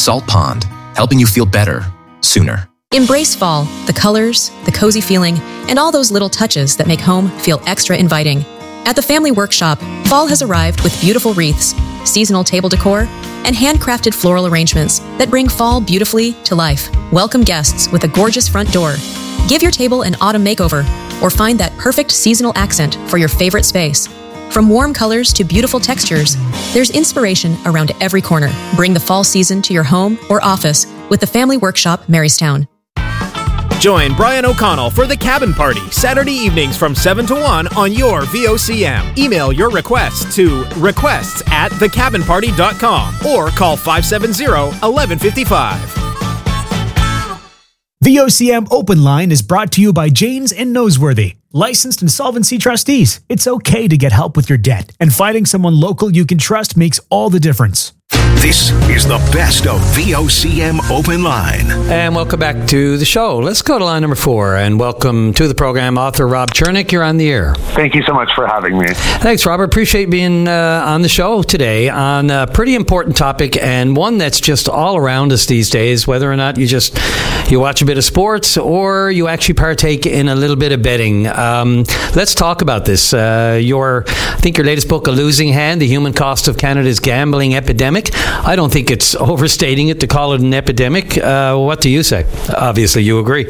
Salt Pond, helping you feel better, sooner. Embrace fall, the colors, the cozy feeling, and all those little touches that make home feel extra inviting. At the Family Workshop, fall has arrived with beautiful wreaths, seasonal table decor, and handcrafted floral arrangements that bring fall beautifully to life. Welcome guests with a gorgeous front door. Give your table an autumn makeover, or find that perfect seasonal accent for your favorite space. From warm colors to beautiful textures, there's inspiration around every corner. Bring the fall season to your home or office with the Family Workshop, Marystown. Join Brian O'Connell for The Cabin Party, Saturday evenings from 7 to 1 on your VOCM. Email your requests to requests@thecabinparty.com or call 570-1155. VOCM Open Line is brought to you by Janes and Noseworthy, licensed insolvency trustees. It's okay to get help with your debt, and finding someone local you can trust makes all the difference. This is the best of VOCM Open Line. And welcome back to the show. Let's go to line number 4 and welcome to the program author Rob Chernick. You're on the air. Thank you so much for having me. Thanks, Robert. Appreciate being on the show today on a pretty important topic and one that's just all around us these days, whether or not you watch a bit of sports or you actually partake in a little bit of betting. Let's talk about this. I think your latest book, A Losing Hand, The Human Cost of Canada's Gambling Epidemic. I don't think it's overstating it to call it an epidemic. What do you say? Obviously, you agree.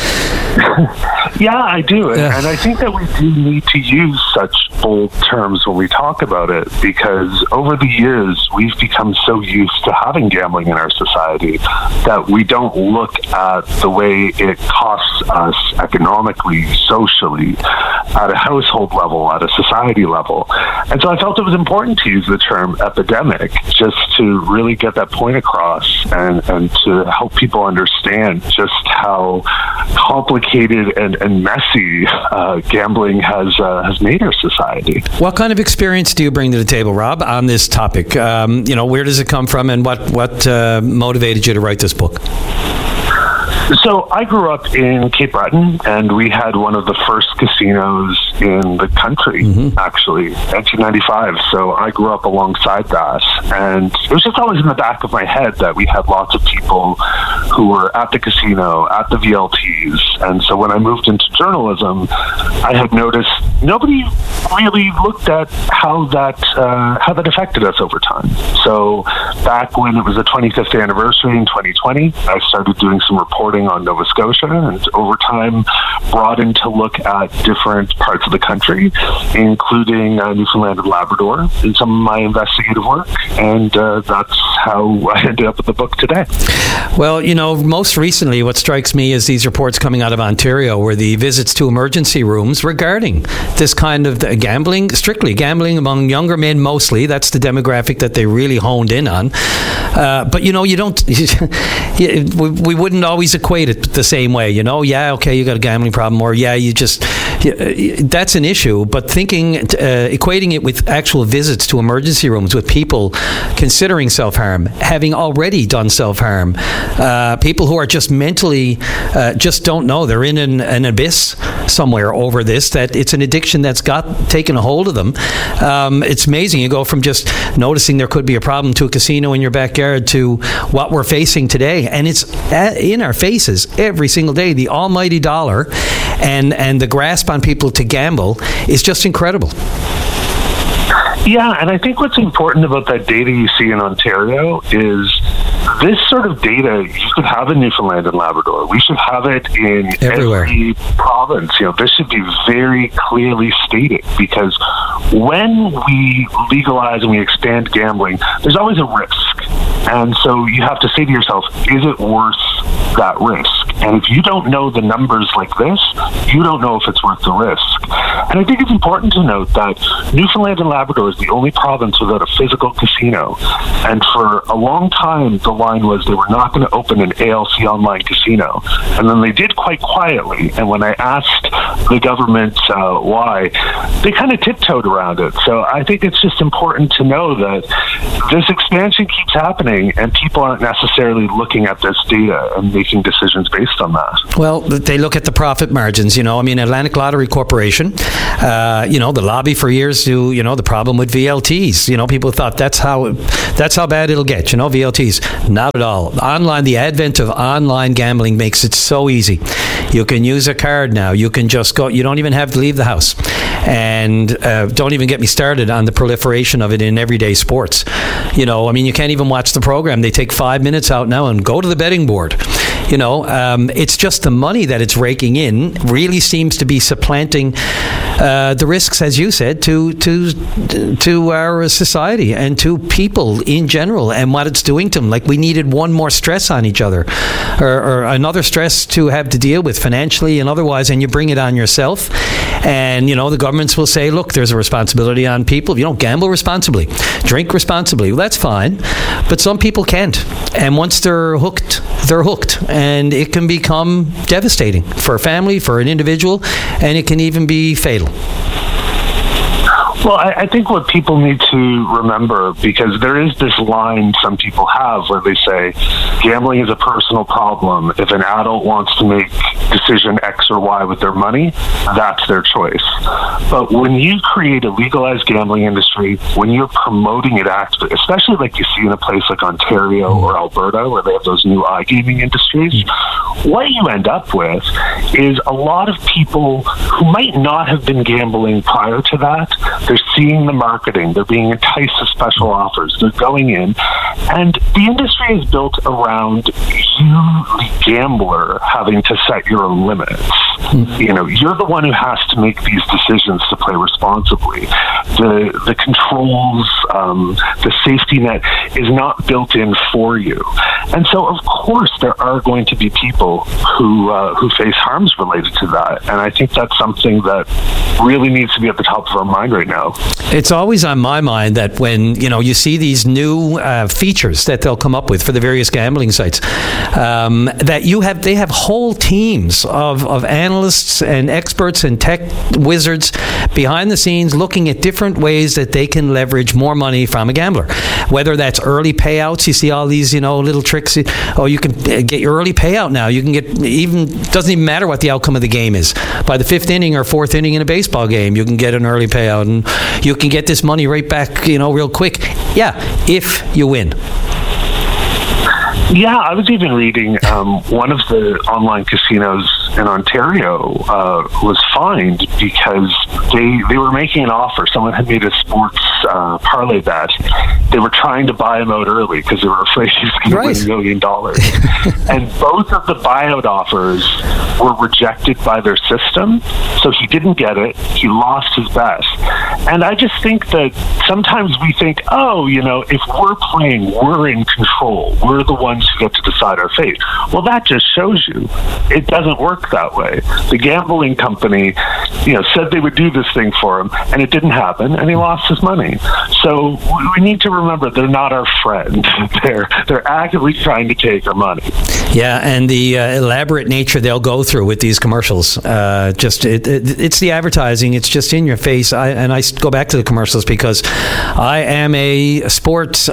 Yeah, I do. And I think that we do need to use such bold terms when we talk about it, because over the years, we've become so used to having gambling in our society that we don't look at the way it costs us economically, socially, at a household level, at a society level. And so I felt it was important to use the term epidemic just to really get that point across and to help people understand just how complicated and messy gambling has made our society. What kind of experience do you bring to the table, Rob, on this topic? Where does it come from, and what motivated you to write this book? So I grew up in Cape Breton, and we had one of the first casinos in the country, actually, 1995. So I grew up alongside that. And it was just always in the back of my head that we had lots of people who were at the casino, at the VLTs. And so when I moved into journalism, I had noticed nobody really looked at how that affected us over time. So back when it was the 25th anniversary in 2020, I started doing some reporting on Nova Scotia, and over time broadened to look at different parts of the country, including Newfoundland and Labrador in some of my investigative work, and that's how I ended up with the book today. Well, most recently what strikes me is these reports coming out of Ontario where the visits to emergency rooms regarding this kind of gambling, strictly gambling among younger men mostly. That's the demographic that they really honed in on. But you don't, we wouldn't always equate it the same way, yeah, okay, you got a gambling problem, or yeah, that's an issue, but equating it with actual visits to emergency rooms with people considering self-harm, having already done self-harm, people who are just mentally just don't know, they're in an abyss somewhere over this, that it's an addiction that's taken a hold of them. It's amazing. You go from just noticing there could be a problem to a casino in your backyard to what we're facing today, and it's in our faces every single day. The almighty dollar and the grasp on people to gamble is just incredible. Yeah, and I think what's important about that data you see in Ontario is this sort of data you could have in Newfoundland and Labrador. We should have it in everywhere. Every province. This should be very clearly stated, because when we legalize and we expand gambling, there's always a risk. And so you have to say to yourself, is it worth that risk? And if you don't know the numbers like this, you don't know if it's worth the risk. And I think it's important to note that Newfoundland and Labrador is the only province without a physical casino. And for a long time, the line was they were not going to open an ALC online casino. And then they did quite quietly. And when I asked the government why, they kind of tiptoed around it. So I think it's just important to know that this expansion keeps happening. happening, and people aren't necessarily looking at this data and making decisions based on that. Well, they look at the profit margins, I mean, Atlantic Lottery Corporation, the lobby for years to, the problem with VLTs. People thought that's how bad it'll get, VLTs. Not at all. Online, the advent of online gambling makes it so easy. You can use a card now. You can just go. You don't even have to leave the house. And don't even get me started on the proliferation of it in everyday sports. You can't even watch the program. They take 5 minutes out now and go to the betting board. It's just the money that it's raking in really seems to be supplanting the risks, as you said, to our society and to people in general, and what it's doing to them. Like, we needed one more stress on each other, or another stress to have to deal with financially and otherwise, and you bring it on yourself. And the governments will say, look, there's a responsibility on people. If you don't gamble responsibly, drink responsibly, well, that's fine, but some people can't, and once they're hooked, and it can become devastating for a family, for an individual, and it can even be fatal. Well, I think what people need to remember, because there is this line some people have where they say gambling is a personal problem. If an adult wants to make decision X or Y with their money, that's their choice. But when you create a legalized gambling industry, when you're promoting it actively, especially like you see in a place like Ontario or Alberta, where they have those new iGaming industries, what you end up with is a lot of people who might not have been gambling prior to that. They're seeing the marketing. They're being enticed to special offers. They're going in. And the industry is built around you, the gambler, having to set your own limits. You're the one who has to make these decisions to play responsibly. The controls, the safety net is not built in for you. And so, of course, there are going to be people who face harms related to that. And I think that's something that really needs to be at the top of our mind right now. It's always on my mind that when you see these new features that they'll come up with for the various gambling sites, that they have whole teams of analysts and experts and tech wizards behind the scenes looking at different ways that they can leverage more money from a gambler. Whether that's early payouts, you see all these little tricks. Oh, you can get your early payout now. You can get doesn't even matter what the outcome of the game is. By the 5th inning or 4th inning in a baseball game, you can get an early payout, and you can get this money right back, real quick. Yeah, if you win. Yeah, I was even reading one of the online casinos in Ontario was fined because they were making an offer. Someone had made a sports parlay bet. They were trying to buy him out early because they were afraid he was going to win $1 million. And both of the buyout offers were rejected by their system, so he didn't get it. He lost his bet. And I just think that sometimes we think, if we're playing, we're in control. We're the ones who get to decide our fate. Well, that just shows you it doesn't work that way. The gambling company, said they would do this thing for him, and it didn't happen, and he lost his money. So we need to remember they're not our friend. They're actively trying to take our money. Yeah, and the elaborate nature they'll go through with these commercials, it's the advertising. It's just in your face. I go back to the commercials because I am a sports,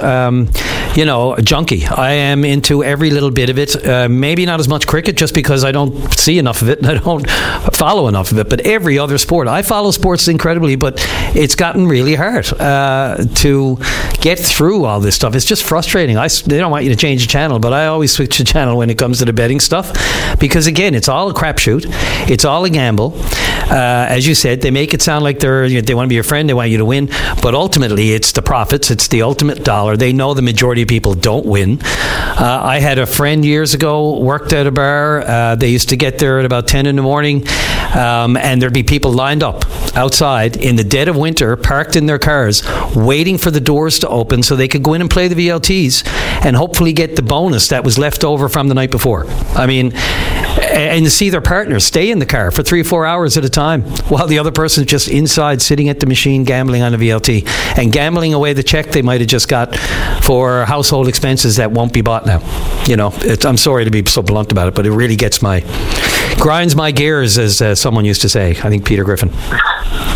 junkie. I am into every little bit of it. Maybe not as much cricket, just because I don't see enough of it and I don't follow enough of it. But every other sport, I follow sports incredibly, but it's gotten really hard to get through all this stuff. It's just frustrating. They don't want you to change the channel, but I always switch the channel when it comes to the betting stuff, because again, it's all a crapshoot. It's all a gamble. As you said, they make it sound like they want to be your friend, they want you to win, but ultimately it's the profits, it's the ultimate dollar. They know the majority of people don't win. I had a friend years ago, worked at a bar. They used to get there at about 10 in the morning, and there'd be people lined up outside in the dead of winter, parked in their cars, waiting for the doors to open so they could go in and play the VLTs and hopefully get the bonus that was left over from the night before. I mean, and to see their partners stay in the car for 3 or 4 hours at a time while the other person's just inside sitting at the machine gambling on a VLT and gambling away the check they might have just got for household expenses that won't be bought now. I'm sorry to be so blunt about it, but it really grinds my gears, as someone used to say. I think Peter Griffin.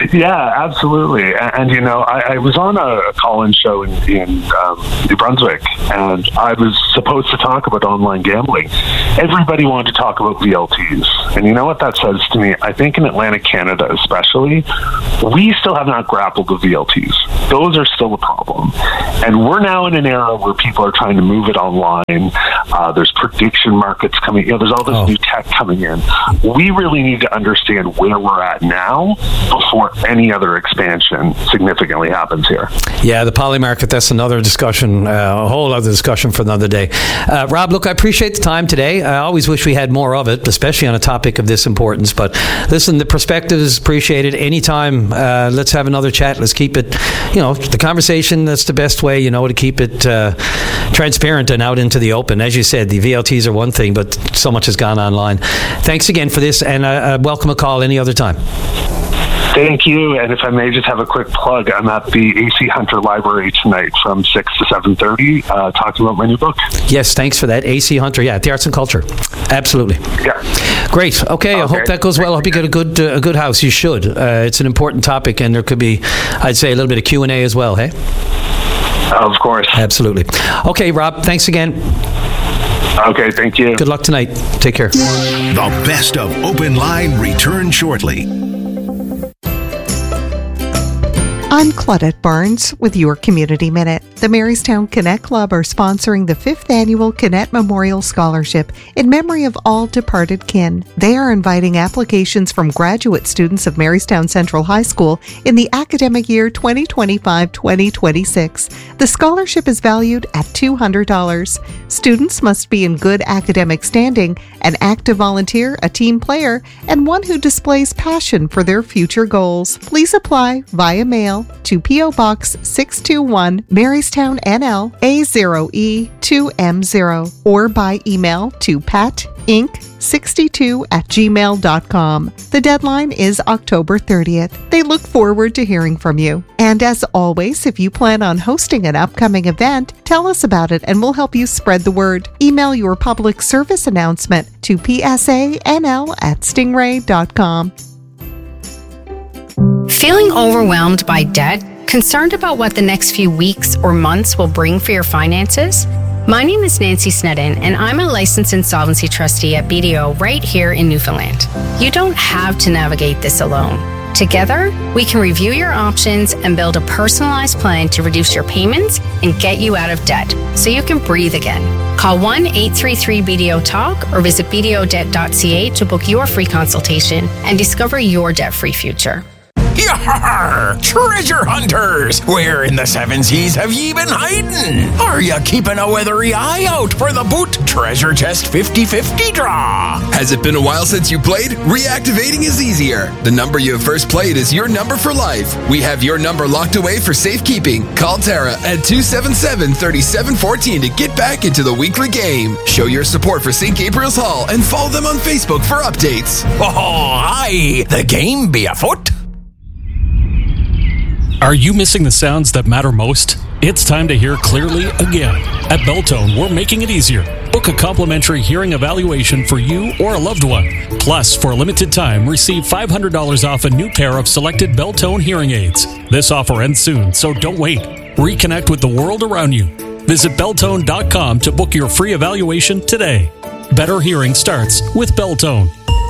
Yeah, absolutely. And you know, I was on a call-in show in New Brunswick, and I was supposed to talk about online gambling. Everybody wanted to talk about VLTs. And you know what that says to me? I think in Atlantic Canada especially, we still have not grappled with VLTs. Those are still a problem. And we're now in an era where people are trying to move it online. There's prediction markets coming. You know, there's all this new tech coming in. We really need to understand where we're at now before any other expansion significantly happens here. Yeah, the poly market, that's another discussion, a whole other discussion for another day. Rob, look, I appreciate the time today. I always wish we had more of it, especially on a topic of this importance. But listen, the perspective is appreciated. Anytime, let's have another chat. Let's keep it, you know, the conversation, that's the best way, you know, to keep it transparent and out into the open. As you said, the VLTs are one thing, but so much has gone online. Thanks again for this, and welcome a call any other time. Thank you. And if I may just have a quick plug, I'm at the AC Hunter Library tonight from 6 to 7:30 talking about my new book. Yes, thanks for that. AC Hunter, yeah, the arts and culture. Absolutely. Yeah. Great. Okay, I hope that goes well. I hope you get a good house. You should. It's an important topic, and there could be, I'd say, a little bit of Q&A as well, hey? Of course. Absolutely. Okay, Rob, thanks again. Okay, thank you. Good luck tonight. Take care. The best of Open Line return shortly. I'm Claudette Barnes with your Community Minute. The Marystown Connect Club are sponsoring the 5th Annual Connect Memorial Scholarship in memory of all departed kin. They are inviting applications from graduate students of Marystown Central High School in the academic year 2025-2026. The scholarship is valued at $200. Students must be in good academic standing, an active volunteer, a team player, and one who displays passion for their future goals. Please apply via mail to P.O. Box 621, Marystown, NL, A0E2M0, or by email to patinc62@gmail.com. The deadline is October 30th. They look forward to hearing from you. And as always, if you plan on hosting an upcoming event, tell us about it and we'll help you spread the word. Email your public service announcement to psanl@stingray.com. Feeling overwhelmed by debt? Concerned about what the next few weeks or months will bring for your finances? My name is Nancy Snedden, and I'm a licensed insolvency trustee at BDO right here in Newfoundland. You don't have to navigate this alone. Together, we can review your options and build a personalized plan to reduce your payments and get you out of debt so you can breathe again. Call 1-833-BDO-TALK or visit bdodebt.ca to book your free consultation and discover your debt-free future. Yar! Treasure hunters! Where in the seven seas have ye been hiding? Are ya keeping a weathery eye out for the Boot Treasure Chest 50/50 draw? Has it been a while since you played? Reactivating is easier. The number you have first played is your number for life. We have your number locked away for safekeeping. Call Tara at 277-3714 to get back into the weekly game. Show your support for St. Gabriel's Hall and follow them on Facebook for updates. Oh, aye! The game be afoot! Are you missing the sounds that matter most? It's time to hear clearly again. At Beltone, we're making it easier. Book a complimentary hearing evaluation for you or a loved one. Plus, for a limited time, receive $500 off a new pair of selected Beltone hearing aids. This offer ends soon, so don't wait. Reconnect with the world around you. Visit Beltone.com to book your free evaluation today. Better hearing starts with Beltone.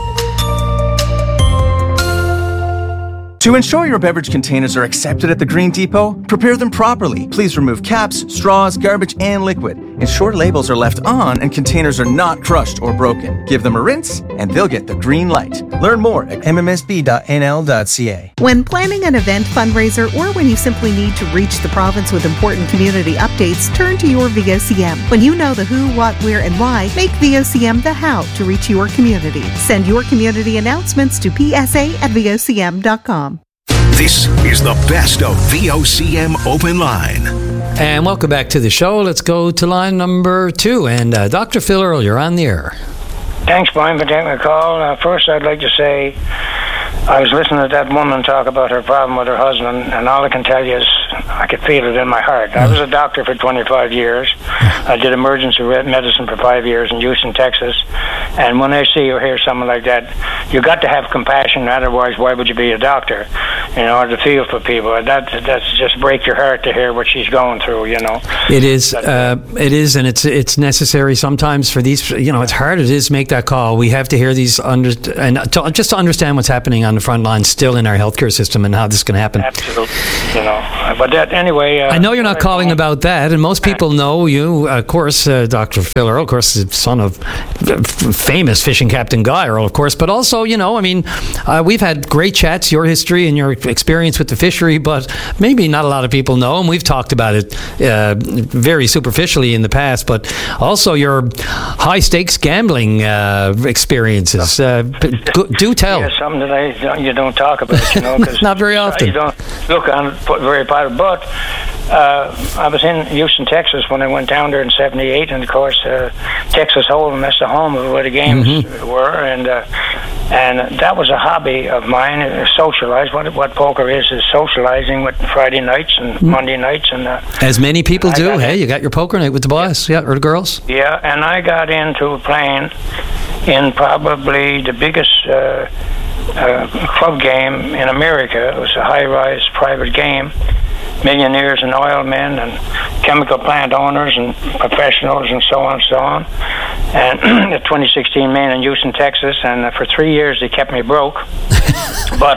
To ensure your beverage containers are accepted at the Green Depot, prepare them properly. Please remove caps, straws, garbage, and liquid. Ensure labels are left on and containers are not crushed or broken. Give them a rinse and they'll get the green light. Learn more at mmsb.nl.ca. When planning an event, fundraiser, or when you simply need to reach the province with important community updates, turn to your VOCM. When you know the who, what, where, and why, make VOCM the how to reach your community. Send your community announcements to psa@vocm.com. This is the best of VOCM Open Line. And welcome back to the show. Let's go to line number 2. And Dr. Phil Earle, you're on the air. Thanks, Brian, for taking the call. First, I'd like to say I was listening to that woman talk about her problem with her husband, and all I can tell you is I could feel it in my heart. I was a doctor for 25 years. I did emergency medicine for 5 years in Houston, Texas. And when I see or hear someone like that, you got to have compassion. Otherwise, why would you be a doctor? In order to feel for people. That's just break your heart to hear what she's going through. It is, and it's necessary sometimes for these. It's hard. It is to make that call. We have to hear these just to understand what's happening on the front line still in our healthcare system and how this can happen. Absolutely. But anyway. I know you're not calling about that, and most people know you, of course, Dr. Phil Earle, of course, the son of famous fishing captain Guy Earle, of course, but also, we've had great chats, your history and your experience with the fishery, but maybe not a lot of people know, and we've talked about it very superficially in the past, but also your high-stakes gambling experiences. Do tell. Yeah, something that you don't talk about, cause not very often. You don't look on it very part, but I was in Houston, Texas when I went down there in '78, and of course Texas Hold'em, that's the home of where the games were, and that was a hobby of mine. Socialize. What poker is socializing with Friday nights and Monday nights, and as many people do. Hey, you got your poker night with the boys, or the girls. Yeah, and I got into playing in probably the biggest club game in America. It was a high-rise private game. Millionaires and oil men and chemical plant owners and professionals and so on and so on. And the 2016 Main in Houston, Texas, and for 3 years they kept me broke. but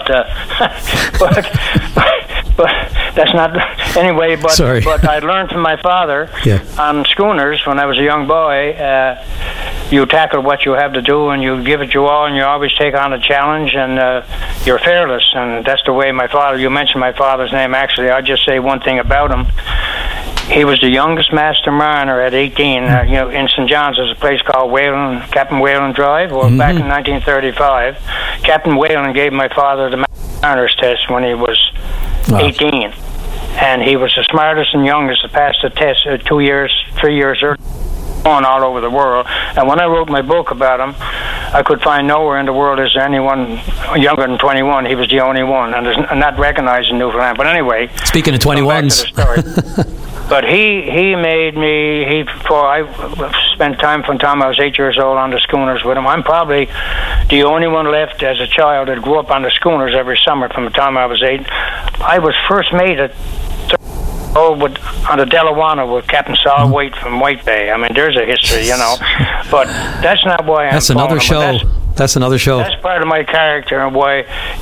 that's not anyway. But I learned from my father on schooners when I was a young boy. You tackle what you have to do, and you give it your all, and you always take on a challenge, and you're fearless. And that's the way my father. You mentioned my father's name. Actually, I'll just say one thing about him. He was the youngest master mariner at 18. In St. John's, there's a place called Captain Whalen Drive. Well, back in 1935, Captain Whalen gave my father the mariner's test when he was 18. And he was the smartest and youngest to pass the test 3 years early. All over the world. And when I wrote my book about him, I could find nowhere in the world is there anyone younger than 21. He was the only one, and there's not recognized in Newfoundland. But anyway, speaking of 21s, but he made me. I spent time from the time I was 8 years old on the schooners with him. I'm probably the only one left as a child that grew up on the schooners every summer from the time I was 8. I was first mate at on the Delawana with Captain Saul Waite from White Bay. I mean, there's a history, but that's not why I'm That's another show. That's another show. That's part of my character and why,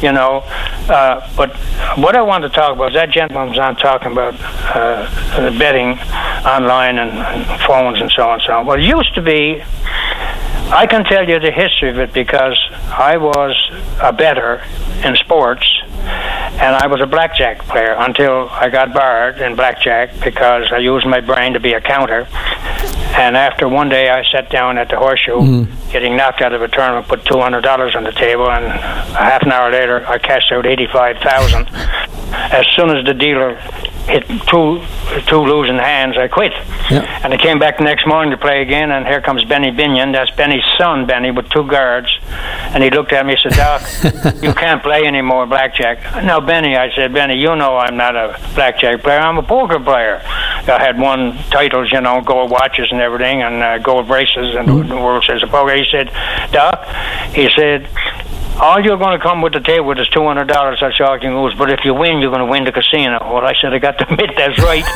but what I want to talk about is that gentleman's on talking about betting online and phones and so on and so on. Well, it used to be, I can tell you the history of it because I was a bettor in sports. And I was a blackjack player until I got barred in blackjack because I used my brain to be a counter. And after one day I sat down at the Horseshoe, getting knocked out of a tournament, put $200 on the table, and a half an hour later I cashed out $85,000. As soon as the dealer hit two losing hands, I quit. Yep. And I came back the next morning to play again, and here comes Benny Binion. That's Benny's son, Benny, with 2 guards. And he looked at me and said, "Doc, you can't play anymore blackjack." "No, Benny," I said, "Benny, you know I'm not a blackjack player. I'm a poker player." I had won titles, gold watches and everything, and gold bracelets, and the World Series of Poker. He said, "Doc," he said, "all you're going to come with the table with is $200. That's all you can lose. But if you win, you're going to win the casino." Well, I said, "I got to admit that's right."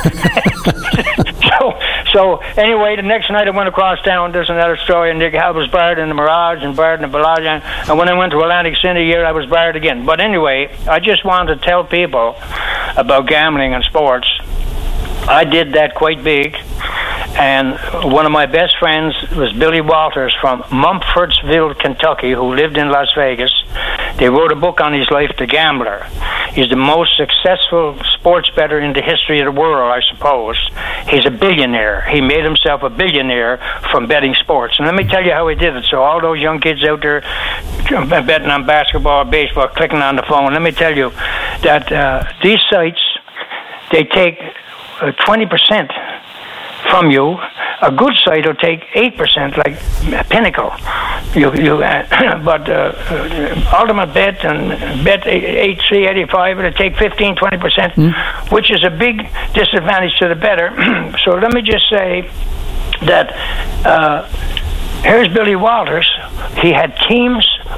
So anyway, the next night I went across town. There's another story. And I was barred in the Mirage and barred in the Bellagio. And when I went to Atlantic City here, I was barred again. But anyway, I just wanted to tell people about gambling and sports. I did that quite big. And one of my best friends was Billy Walters from Mumfordsville, Kentucky, who lived in Las Vegas. They wrote a book on his life, The Gambler. He's the most successful sports bettor in the history of the world, I suppose. He's a billionaire. He made himself a billionaire from betting sports. And let me tell you how he did it. So all those young kids out there betting on basketball, baseball, clicking on the phone, let me tell you that these sites, they take 20% from you. A good site will take 8%, like Pinnacle. But Ultimate Bet and Bet 8385, it'll take 15-20%, which is a big disadvantage to the bettor. So let me just say that here's Billy Walters. He had teams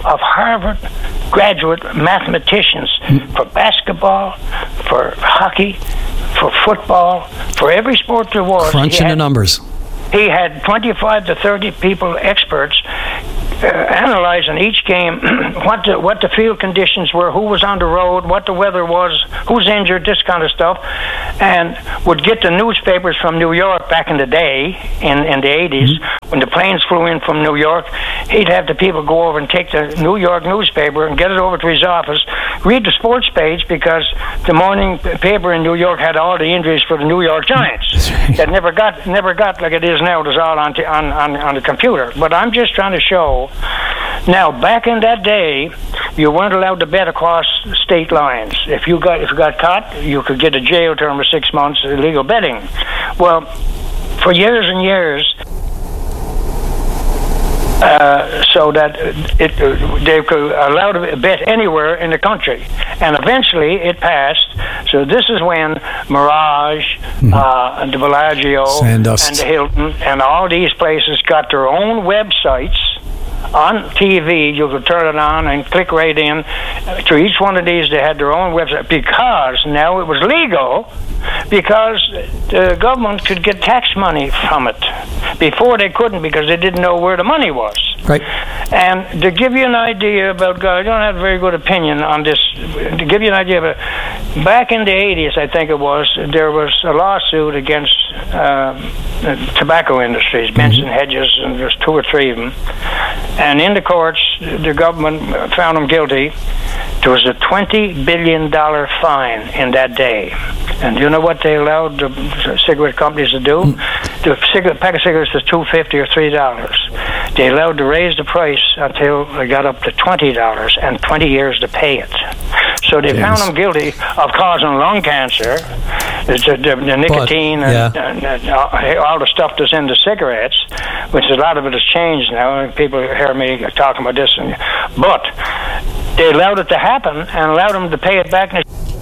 of Harvard graduate mathematicians for basketball, for hockey, for football, for every sport there was. Crunching the numbers. He had 25 to 30 people, experts, analyzing each game, what the field conditions were, who was on the road, what the weather was, who's injured, this kind of stuff, and would get the newspapers from New York back in the day, in the 80s, when the planes flew in from New York. He'd have the people go over and take the New York newspaper and get it over to his office, read the sports page, because the morning paper in New York had all the injuries for the New York Giants. That never got like it is now. It was all on the computer. But I'm just trying to show. Now, back in that day, you weren't allowed to bet across state lines. If you got caught, you could get a jail term of 6 months illegal betting. Well, for years and years, so that they could allow to bet anywhere in the country, and eventually it passed. So this is when Mirage, and the Bellagio, Sandust, and the Hilton, and all these places got their own websites. On TV, you could turn it on and click right in. To each one of these, they had their own website, because now it was legal, because the government could get tax money from it. Before they couldn't, because they didn't know where the money was. Right. And to give you an idea about, I don't have a very good opinion on this, to give you an idea about, back in the 80s, I think it was, there was a lawsuit against tobacco industries, Benson Hedges, and there's 2 or 3 of them. And in the courts, the government found them guilty. There was a $20 billion fine in that day. And do you know what they allowed the cigarette companies to do? The pack of cigarettes was $2.50 or $3. They allowed to raise the price until they got up to $20 and 20 years to pay it. So they found them guilty of causing lung cancer, the nicotine, and all the stuff that's in the cigarettes, which a lot of it has changed now. People hear me talking about this. But they allowed it to happen and allowed them to pay it back.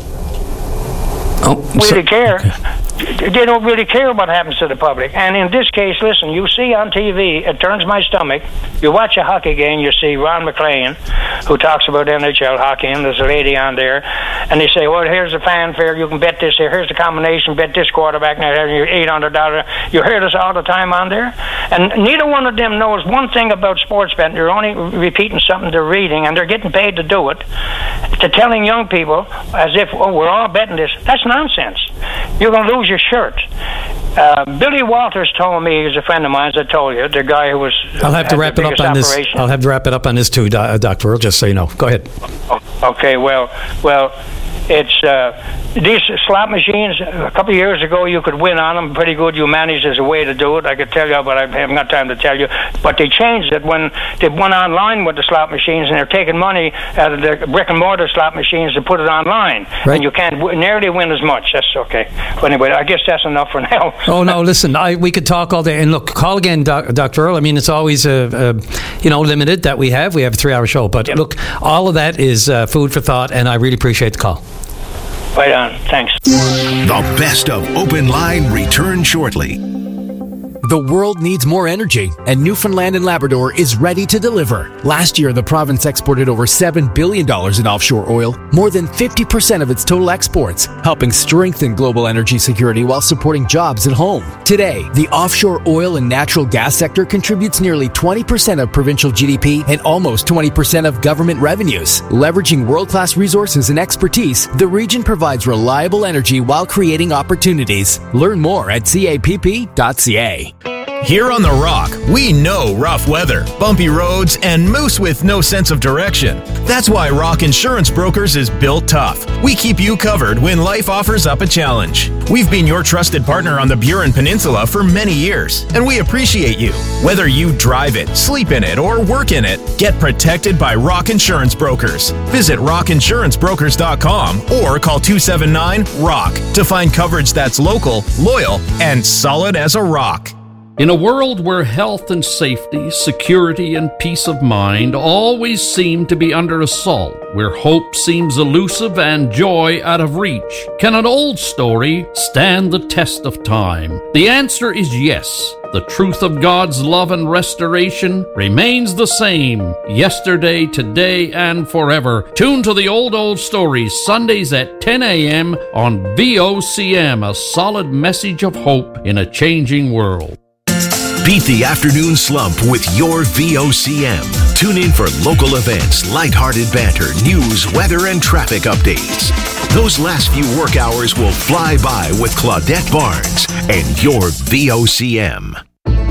Really care. They don't really care what happens to the public. And in this case, listen, you see on TV, it turns my stomach. You watch a hockey game, you see Ron McLean, who talks about NHL hockey, and there's a lady on there, and they say, well, here's the fanfare, you can bet this here, here's the combination, bet this quarterback, now here's $800. You hear this all the time on there? And neither one of them knows one thing about sports betting. They're only repeating something they're reading, and they're getting paid to do it. To telling young people, as if, oh, we're all betting this, that's nonsense. You're going to lose your shirt. Billy Walters told me, he's a friend of mine, as I told you, the guy who was. I'll have to wrap it up on this. I'll have to wrap it up on this too, Dr. Earl, just so you know. Go ahead. Okay, well, it's these slot machines. A couple of years ago, you could win on them pretty good. You managed as a way to do it. I could tell you, but I haven't got time to tell you. But they changed it when they went online with the slot machines, and they're taking money out of the brick and mortar slot machines to put it online, and you can't nearly win as much. That's okay. But anyway, I guess that's enough for now. Oh no, listen, we could talk all day. And look, call again, Dr. Earl. I mean, it's always limited that we have. We have a 3-hour show, but look, all of that is food for thought, and I really appreciate the call. Right on. Thanks. The best of Open Line returns shortly. The world needs more energy, and Newfoundland and Labrador is ready to deliver. Last year, the province exported over $7 billion in offshore oil, more than 50% of its total exports, helping strengthen global energy security while supporting jobs at home. Today, the offshore oil and natural gas sector contributes nearly 20% of provincial GDP and almost 20% of government revenues. Leveraging world-class resources and expertise, the region provides reliable energy while creating opportunities. Learn more at capp.ca. Here on The Rock, we know rough weather, bumpy roads, and moose with no sense of direction. That's why Rock Insurance Brokers is built tough. We keep you covered when life offers up a challenge. We've been your trusted partner on the Burin Peninsula for many years, and we appreciate you. Whether you drive it, sleep in it, or work in it, get protected by Rock Insurance Brokers. Visit rockinsurancebrokers.com or call 279-ROCK to find coverage that's local, loyal, and solid as a rock. In a world where health and safety, security and peace of mind always seem to be under assault, where hope seems elusive and joy out of reach, can an old story stand the test of time? The answer is yes. The truth of God's love and restoration remains the same, yesterday, today, and forever. Tune to the Old Stories, Sundays at 10 a.m. on VOCM, a solid message of hope in a changing world. Beat the afternoon slump with your VOCM. Tune in for local events, lighthearted banter, news, weather, and traffic updates. Those last few work hours will fly by with Claudette Barnes and your VOCM.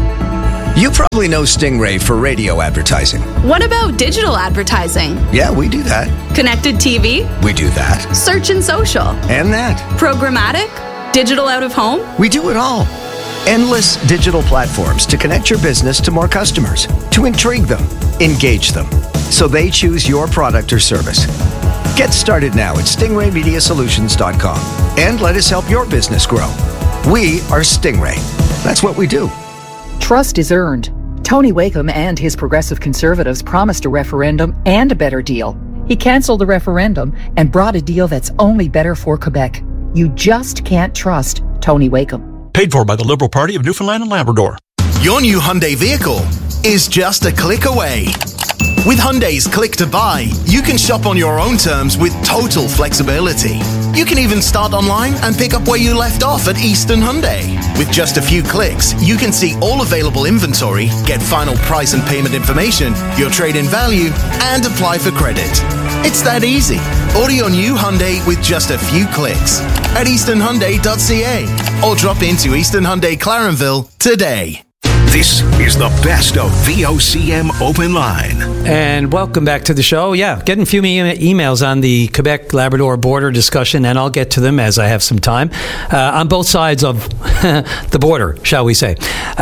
You probably know Stingray for radio advertising. What about digital advertising? Yeah, we do that. Connected TV? We do that. Search and social? And that. Programmatic? Digital out of home? We do it all. Endless digital platforms to connect your business to more customers, to intrigue them, engage them, so they choose your product or service. Get started now at stingraymediasolutions.com and let us help your business grow. We are Stingray. That's what we do. Trust is earned. Tony Wakeham and his Progressive Conservatives promised a referendum and a better deal. He cancelled the referendum and brought a deal that's only better for Quebec. You just can't trust Tony Wakeham. Paid for by the Liberal Party of Newfoundland and Labrador. Your new Hyundai vehicle is just a click away. With Hyundai's Click to Buy, you can shop on your own terms with total flexibility. You can even start online and pick up where you left off at Eastern Hyundai. With just a few clicks, you can see all available inventory, get final price and payment information, your trade-in value, and apply for credit. It's that easy. Order your new Hyundai with just a few clicks at easternhyundai.ca or drop into Eastern Hyundai Clarenville today. This is the best of VOCM Open Line. And welcome back to the show. Yeah, getting a few emails on the Quebec-Labrador border discussion, and I'll get to them as I have some time. On both sides of the border, shall we say.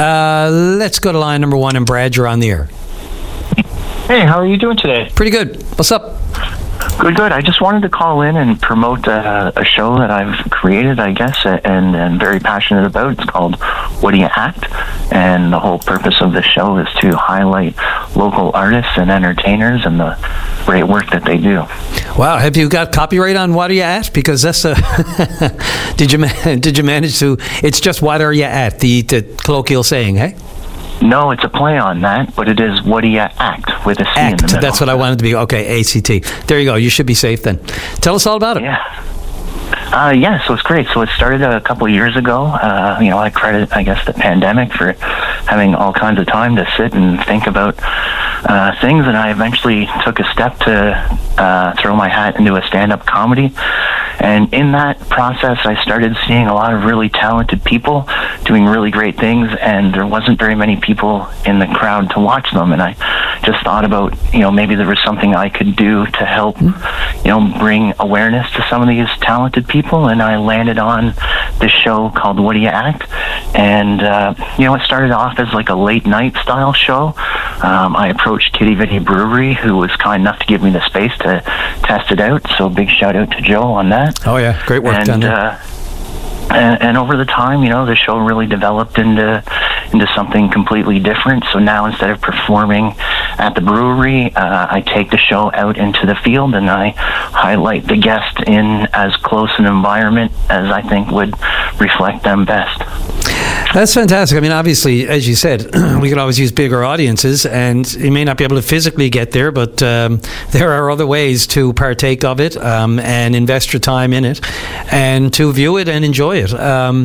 Let's go to line number one, and Brad, you're on the air. Hey, how are you doing today? Pretty good. What's up? Good. I just wanted to call in and promote a show that I've created, I guess, and very passionate about. It's called What Do You Act? And the whole purpose of the show is to highlight local artists and entertainers and the great work that they do. Wow, have you got copyright on What Are You At? Because that's a... did you manage to... It's just What Are You At, the colloquial saying, hey? No, it's a play on that, but it is What Do You Act with a C in the middle. That's what I wanted to be. Okay, ACT. There you go. You should be safe then. Tell us all about it. Yeah, so it's great. So it started a couple of years ago. I credit, I guess, the pandemic for having all kinds of time to sit and think about things, and I eventually took a step to throw my hat into a stand-up comedy. And in that process, I started seeing a lot of really talented people doing really great things, and there wasn't very many people in the crowd to watch them. And I just thought about, maybe there was something I could do to help, bring awareness to some of these talented people. And I landed on this show called What Do You Act? And, it started off as like a late night style show. I approached Kitty Vitty Brewery, who was kind enough to give me the space to test it out. So big shout out to Joe on that. Oh yeah, great work done there. And over the time, the show really developed into something completely different. So now instead of performing at the brewery, I take the show out into the field and I highlight the guest in as close an environment as I think would reflect them best. That's fantastic. I mean, obviously, as you said, we could always use bigger audiences, and you may not be able to physically get there, but there are other ways to partake of it and invest your time in it and to view it and enjoy it.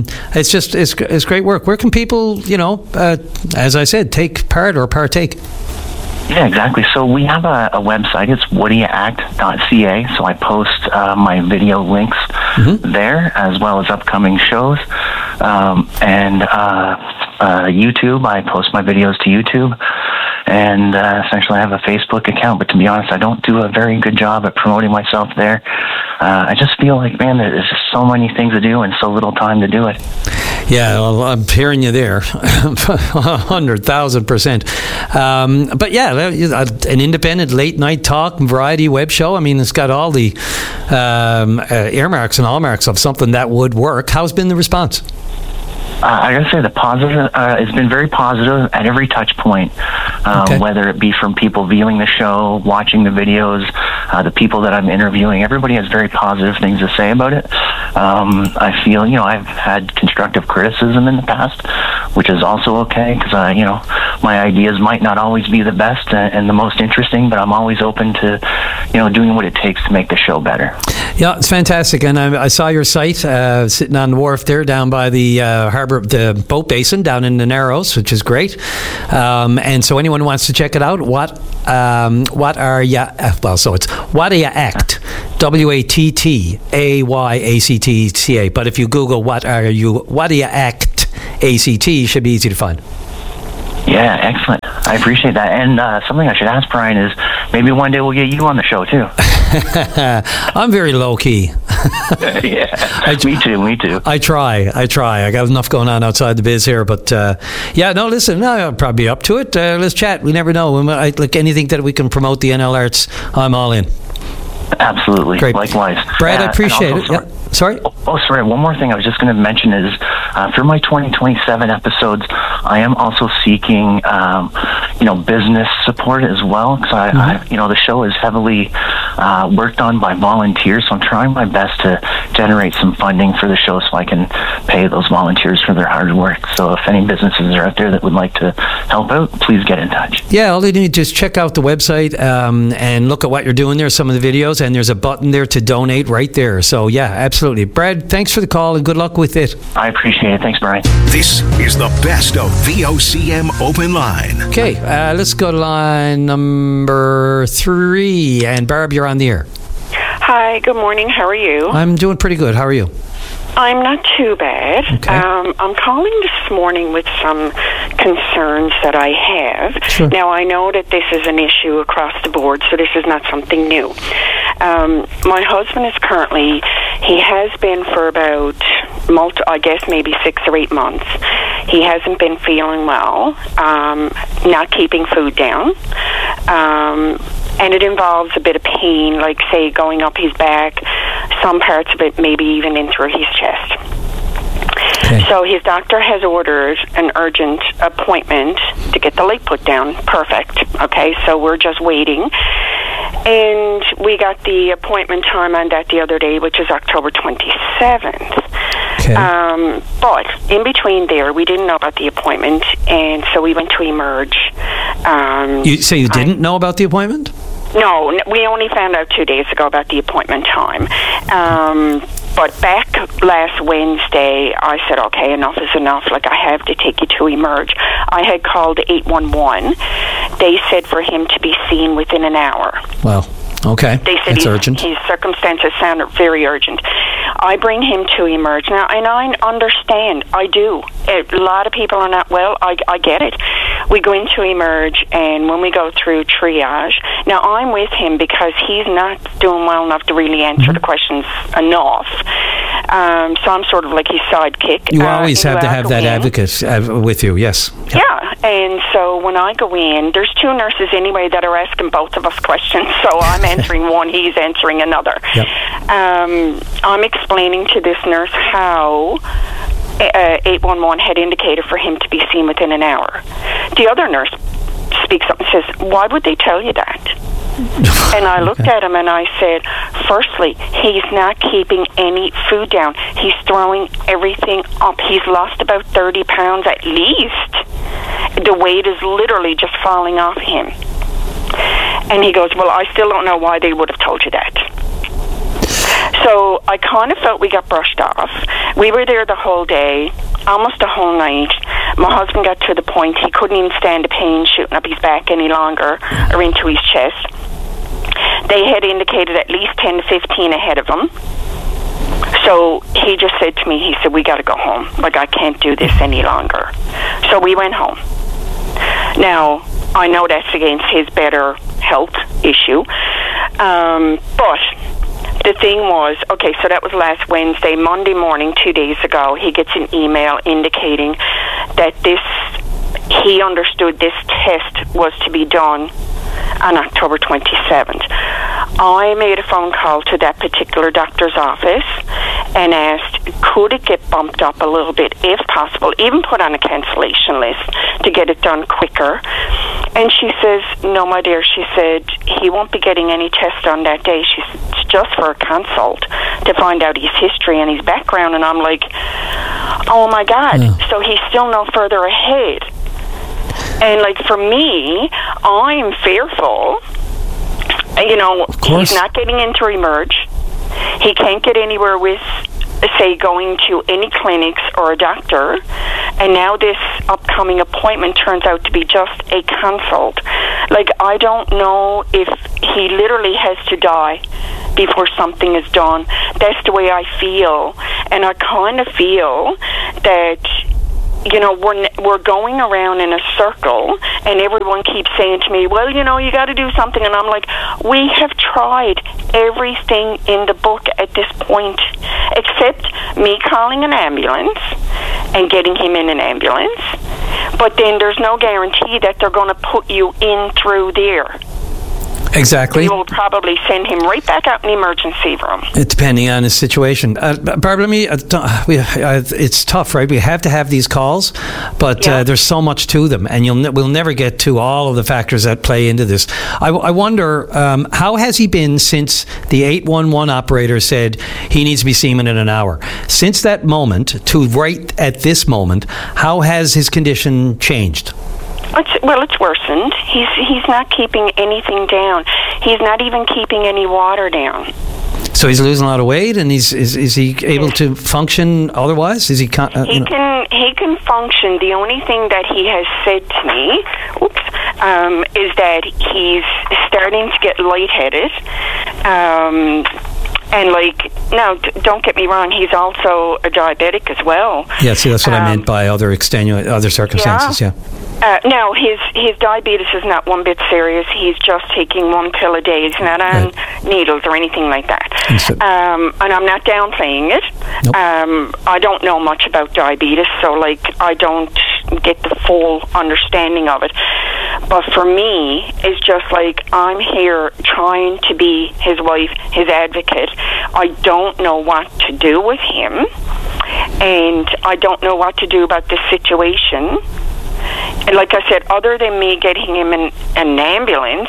It's great work. Where can people, as I said, take part or partake? Yeah, exactly. So we have a website. It's whatdoyouact.ca. So I post my video links there, as well as upcoming shows. And YouTube, I post my videos to YouTube. And essentially I have a Facebook account. But to be honest, I don't do a very good job at promoting myself there. I just feel like, man, there's just so many things to do and so little time to do it. Yeah, well, I'm hearing you there, 100,000%. But yeah, an independent late night talk variety web show. I mean, it's got all the earmarks and hallmarks of something that would work. How's been the response? I gotta say the positive, it's been very positive at every touch point, whether it be from people viewing the show, watching the videos, the people that I'm interviewing. Everybody has very positive things to say about it. I feel, I've had constructive criticism in the past, which is also okay, because, my ideas might not always be the best and the most interesting, but I'm always open to, doing what it takes to make the show better. Yeah, it's fantastic. And I saw your site sitting on the wharf there down by the harbour, the boat basin down in the Narrows, which is great. And so anyone wants to check it out, what are you, so it's What Are You Act, WATTAYACTCA. But if you Google What Are You Act ACT, should be easy to find. Yeah, excellent. I appreciate that. And something I should ask Brian is maybe one day we'll get you on the show too. I'm very low key. Yeah, me too. I try. I got enough going on outside the biz here, but listen, I'll probably be up to it. Let's chat. We never know. Like anything that we can promote the NL Arts, I'm all in. Absolutely. Great. Likewise. Brad, I appreciate it. Sorry? Oh, sorry. One more thing I was just going to mention is for my 2027 episodes, I am also seeking, business support as well. Because the show is heavily worked on by volunteers. So I'm trying my best to generate some funding for the show so I can pay those volunteers for their hard work. So if any businesses are out there that would like to help out, please get in touch. Yeah, all you need to just check out the website and look at what you're doing there, some of the videos, and there's a button there to donate right there. So yeah, absolutely. Brad, thanks for the call and good luck with it. I appreciate it. Thanks, Brian. This is the best of VOCM Open Line. Okay, let's go to line number 3. And Barb, you're on the air. Hi, good morning. How are you? I'm doing pretty good. How are you? I'm not too bad. Okay. I'm calling this morning with some concerns that I have. Sure. Now, I know that this is an issue across the board, so this is not something new. My husband is currently, he has been for about, maybe 6 or 8 months. He hasn't been feeling well, not keeping food down. And it involves a bit of pain, like, say, going up his back, some parts of it maybe even in through his chest. Okay. So his doctor has ordered an urgent appointment to get the leg put down. Perfect. Okay, so we're just waiting. And we got the appointment time on that the other day, which is October 27th. Okay. But in between there, we didn't know about the appointment, and so we went to Emerge. You say you didn't know about the appointment? No, we only found out 2 days ago about the appointment time. But back last Wednesday, I said, okay, enough is enough. Like, I have to take you to Emerge. I had called 811. They said for him to be seen within an hour. Well, okay. They said it's urgent. His circumstances sounded very urgent. I bring him to Emerge now, and I understand. I do. A lot of people are not well. I get it. We go into Emerge, and when we go through triage, now I'm with him because he's not doing well enough to really answer the questions enough. So I'm sort of like his sidekick. You always have to have that advocate with you, yes. Yeah, and so when I go in, there's 2 nurses anyway that are asking both of us questions, so I'm answering one, he's answering another. Yep. I'm explaining to this nurse how 811 had indicated for him to be seen within an hour. The other nurse speaks up and says, why would they tell you that? And I looked at him and I said, firstly, he's not keeping any food down. He's throwing everything up. He's lost about 30 pounds at least. The weight is literally just falling off him. And he goes, well, I still don't know why they would have told you that. So I kind of felt we got brushed off. We were there the whole day, almost the whole night. My husband got to the point he couldn't even stand the pain shooting up his back any longer or into his chest. They had indicated at least 10 to 15 ahead of him. So he just said to me, he said, we got to go home. Like, I can't do this any longer. So we went home. Now, I know that's against his better health issue. But the thing was, okay, so that was last Wednesday. Monday morning, 2 days ago, he gets an email indicating that he understood this test was to be done on October 27th. I made a phone call to that particular doctor's office, and asked, could it get bumped up a little bit, if possible, even put on a cancellation list to get it done quicker. And she says, no, my dear, she said, he won't be getting any test on that day. She's just for a consult to find out his history and his background. And I'm like, oh my God. Yeah. So he's still no further ahead. And like, for me, I'm fearful. You know, he's not getting into Emerge. He can't get anywhere with, say, going to any clinics or a doctor. And now this upcoming appointment turns out to be just a consult. Like, I don't know if he literally has to die before something is done. That's the way I feel. And I kind of feel that, you know, we're going around in a circle, and everyone keeps saying to me, well, you know, you got to do something. And I'm like, we have tried everything in the book at this point, except me calling an ambulance and getting him in an ambulance. But then there's no guarantee that they're going to put you in through there. Exactly. You will probably send him right back out in the emergency room. Depending on his situation. Barbara, it's tough, right? We have to have these calls, but there's so much to them, and we'll never get to all of the factors that play into this. I wonder, how has he been since the 811 operator said he needs to be seen in an hour? Since that moment to right at this moment, how has his condition changed? It's worsened. He's not keeping anything down. He's not even keeping any water down. So he's losing a lot of weight, and is he able to function otherwise? Is he? He can function. The only thing that he has said to me, is that he's starting to get lightheaded. And like, now, don't get me wrong, he's also a diabetic as well. Yeah, see, that's what I meant by other circumstances. Yeah. No, his diabetes is not one bit serious. He's just taking one pill a day. He's not on needles or anything like that. And I'm not downplaying it. Nope. I don't know much about diabetes, so like, I don't get the full understanding of it. But for me, it's just like, I'm here trying to be his wife, his advocate. I don't know what to do with him, and I don't know what to do about this situation. And like I said, other than me getting him in an ambulance,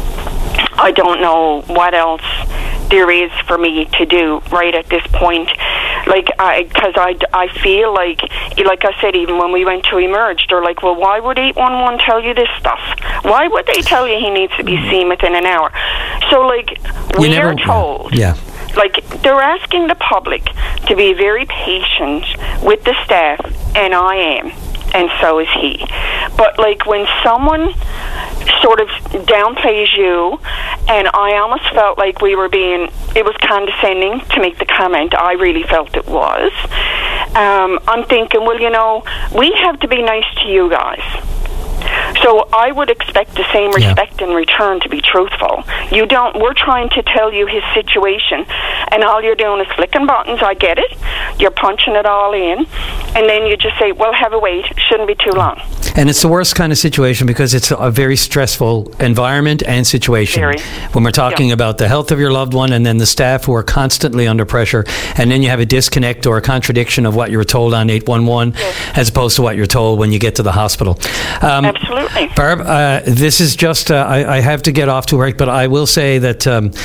I don't know what else there is for me to do right at this point. Like, because I feel like I said, even when we went to Emerge, they're like, well, why would 811 tell you this stuff? Why would they tell you he needs to be seen within an hour? So, like, we are told. Yeah. Like, they're asking the public to be very patient with the staff, and I am. And so is he. But like, when someone sort of downplays you, and I almost felt like it was condescending to make the comment. I really felt it was. I'm thinking, well, you know, we have to be nice to you guys. So I would expect the same respect in return, to be truthful. You don't. We're trying to tell you his situation, and all you're doing is flicking buttons. I get it. You're punching it all in, and then you just say, well, have a wait. Shouldn't be too long. And it's the worst kind of situation because it's a very stressful environment and situation. Very. When we're talking about the health of your loved one, and then the staff who are constantly under pressure, and then you have a disconnect or a contradiction of what you were told on 811 as opposed to what you're told when you get to the hospital. Absolutely. Barb, this is just, I have to get off to work, but I will say that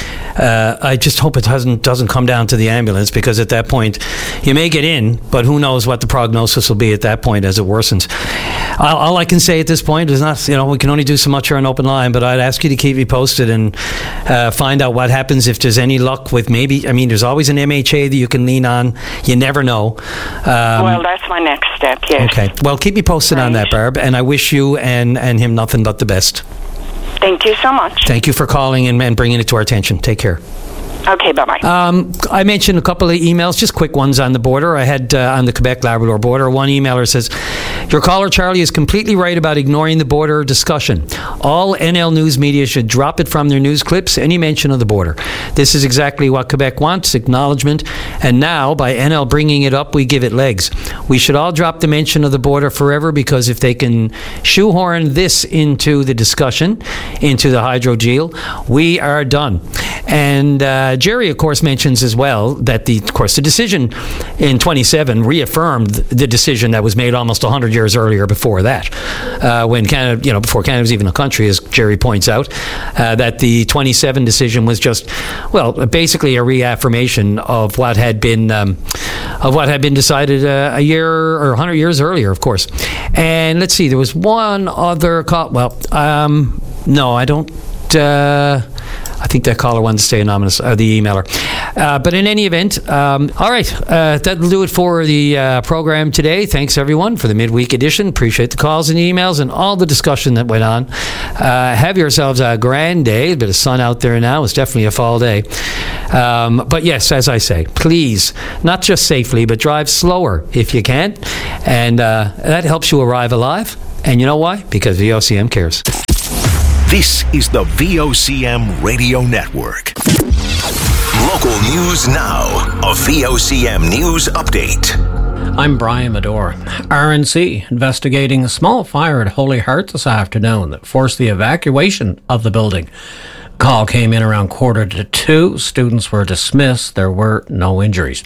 I just hope it doesn't come down to the ambulance, because at that point you may get in, but who knows what the prognosis will be at that point as it worsens. All I can say at this point is not, we can only do so much here on Open Line, but I'd ask you to keep me posted and find out what happens if there's any luck with there's always an MHA that you can lean on. You never know. Well, that's my next step, yes. Okay. Well, keep me posted on that, Barb, and I wish you and him nothing but the best. Thank you so much. Thank you for calling and bringing it to our attention. Take care. Okay, bye-bye. I mentioned a couple of emails, just quick ones on the border. I had on the Quebec-Labrador border. One emailer says, your caller, Charlie, is completely right about ignoring the border discussion. All NL News media should drop it from their news clips, any mention of the border. This is exactly what Quebec wants, acknowledgement. And now, by NL bringing it up, we give it legs. We should all drop the mention of the border forever, because if they can shoehorn this into the discussion, into the hydro deal, we are done. And Jerry, of course, mentions as well that the decision in 27 reaffirmed the decision that was made almost 100 years earlier before that, when Canada, before Canada was even a country, as Jerry points out, that the 27 decision was just, basically a reaffirmation of what had been decided a year or 100 years earlier, of course. And let's see, there was one other call. No, I don't. I think that caller wanted to stay anonymous, the emailer. But in any event, all right, that'll do it for the program today. Thanks, everyone, for the midweek edition. Appreciate the calls and the emails and all the discussion that went on. Have yourselves a grand day. A bit of sun out there now. It's definitely a fall day. But yes, as I say, please, not just safely, but drive slower if you can. And that helps you arrive alive. And you know why? Because VOCM cares. This is the VOCM Radio Network. Local news now. A VOCM news update. I'm Brian Medore. RNC investigating a small fire at Holy Heart this afternoon that forced the evacuation of the building. Call came in around 1:45. Students were dismissed. There were no injuries.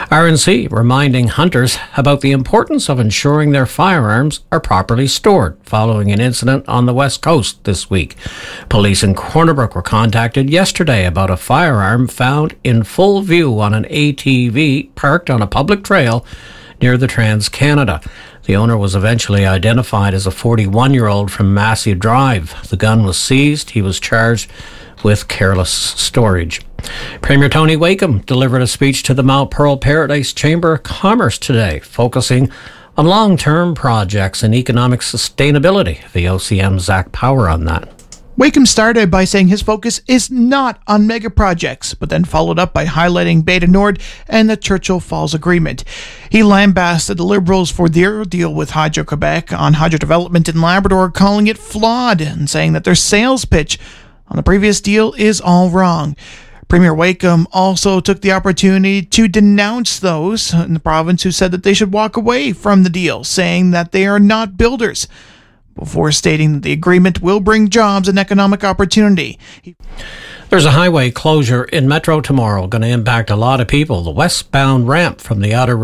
RNC reminding hunters about the importance of ensuring their firearms are properly stored following an incident on the West Coast this week. Police in Corner Brook were contacted yesterday about a firearm found in full view on an ATV parked on a public trail near the Trans-Canada. The owner was eventually identified as a 41-year-old from Massey Drive. The gun was seized. He was charged with careless storage. Premier Tony Wakeham delivered a speech to the Mount Pearl Paradise Chamber of Commerce today, focusing on long-term projects and economic sustainability. VOCM's Zach Power on that. Wakeham started by saying his focus is not on mega projects, but then followed up by highlighting Beta Nord and the Churchill Falls Agreement. He lambasted the Liberals for their deal with Hydro-Quebec on hydro development in Labrador, calling it flawed and saying that their sales pitch on the previous deal is all wrong. Premier Wakeham also took the opportunity to denounce those in the province who said that they should walk away from the deal, saying that they are not builders, before stating that the agreement will bring jobs and economic opportunity. There's a highway closure in Metro tomorrow, going to impact a lot of people. The westbound ramp from the Outer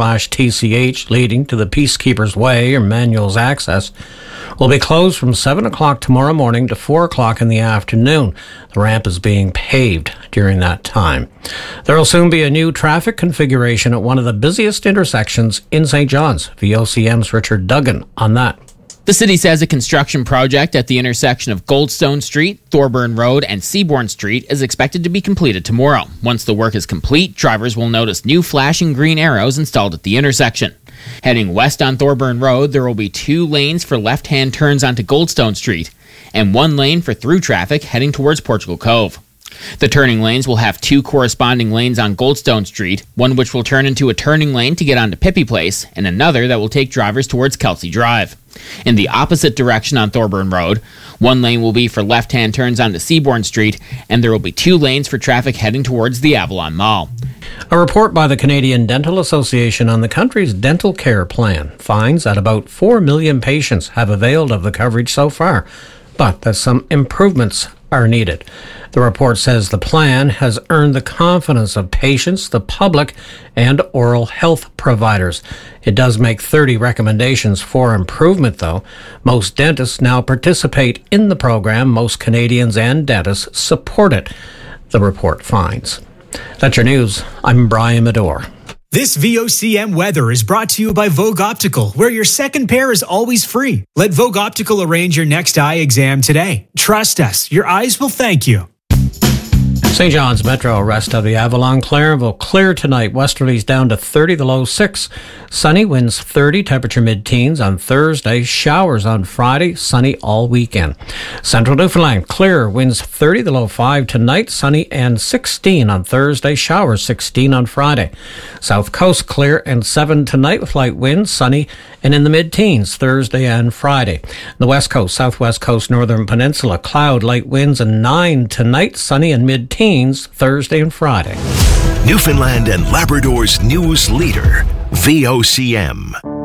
Ring/TCH leading to the Peacekeepers Way or Manuel's Access will be closed from 7 o'clock tomorrow morning to 4 o'clock in the afternoon. The ramp is being paved during that time. There will soon be a new traffic configuration at one of the busiest intersections in St. John's. VOCM's Richard Duggan on that. The city says a construction project at the intersection of Goldstone Street, Thorburn Road, and Seabourn Street is expected to be completed tomorrow. Once the work is complete, drivers will notice new flashing green arrows installed at the intersection. Heading west on Thorburn Road, there will be 2 lanes for left-hand turns onto Goldstone Street, and 1 lane for through traffic heading towards Portugal Cove. The turning lanes will have 2 corresponding lanes on Goldstone Street, one which will turn into a turning lane to get onto Pippi Place, and another that will take drivers towards Kelsey Drive. In the opposite direction on Thorburn Road, 1 lane will be for left-hand turns onto Seabourn Street, and there will be 2 lanes for traffic heading towards the Avalon Mall. A report by the Canadian Dental Association on the country's dental care plan finds that about 4 million patients have availed of the coverage so far, but that some improvements are needed. The report says the plan has earned the confidence of patients, the public, and oral health providers. It does make 30 recommendations for improvement, though. Most dentists now participate in the program. Most Canadians and dentists support it, the report finds. That's your news. I'm Brian Medore. This VOCM weather is brought to you by Vogue Optical, where your second pair is always free. Let Vogue Optical arrange your next eye exam today. Trust us, your eyes will thank you. St. John's Metro, rest of the Avalon, Clarenville, clear tonight. Westerlies down to 30, the low 6. Sunny, winds 30, temperature mid-teens on Thursday. Showers on Friday, sunny all weekend. Central Newfoundland, clear, winds 30, the low 5 tonight. Sunny and 16 on Thursday. Showers 16 on Friday. South Coast, clear and 7 tonight with light winds, sunny and in the mid-teens Thursday and Friday. The West Coast, Southwest Coast, Northern Peninsula, cloud, light winds and 9 tonight. Sunny and mid-teens Thursday and Friday. Newfoundland and Labrador's news leader, VOCM.